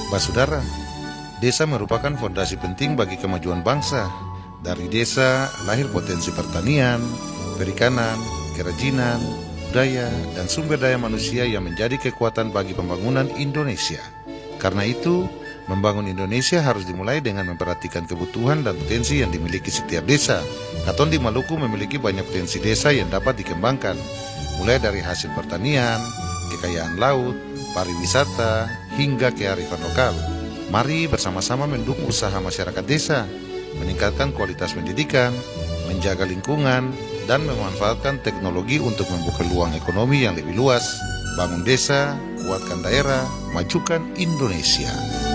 Basudara, desa merupakan fondasi penting bagi kemajuan bangsa. Dari desa lahir potensi pertanian, perikanan, kerajinan, budaya, dan sumber daya manusia yang menjadi kekuatan bagi pembangunan Indonesia. Karena itu, membangun Indonesia harus dimulai dengan memperhatikan kebutuhan dan potensi yang dimiliki setiap desa. Katon di Maluku memiliki banyak potensi desa yang dapat dikembangkan, mulai dari hasil pertanian, kekayaan laut, pariwisata, hingga kearifan lokal. Mari bersama-sama mendukung usaha masyarakat desa, meningkatkan kualitas pendidikan, menjaga lingkungan, dan memanfaatkan teknologi untuk membuka peluang ekonomi yang lebih luas. Bangun desa, kuatkan daerah, majukan Indonesia.